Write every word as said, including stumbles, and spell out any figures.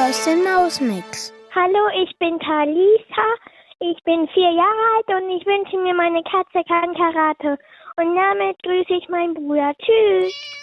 hörst den Mausmix. Hallo, ich bin Talisa. Ich bin vier Jahre alt und ich wünsche mir, meine Katze kann Karate. Und damit grüße ich meinen Bruder. Tschüss.